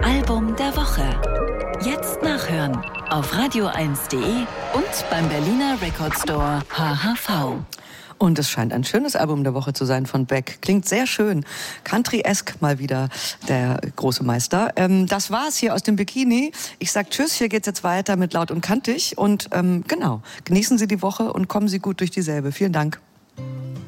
Album der Woche. Jetzt nachhören auf radio1.de und beim Berliner Record Store HHV. Und es scheint ein schönes Album der Woche zu sein von Beck. Klingt sehr schön. Country-esque mal wieder, der große Meister. Das war's hier aus dem Bikini. Ich sag Tschüss, hier geht's jetzt weiter mit Laut und Kantig. Und genau, genießen Sie die Woche und kommen Sie gut durch dieselbe. Vielen Dank.